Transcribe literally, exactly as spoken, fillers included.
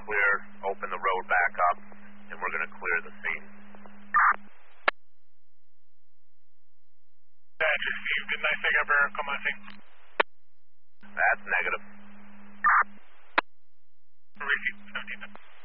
clear, open the road back up, and we're going to clear the scene. Badger Steve, didn't I say I've ever come on scene? That's negative. Receive seventeen.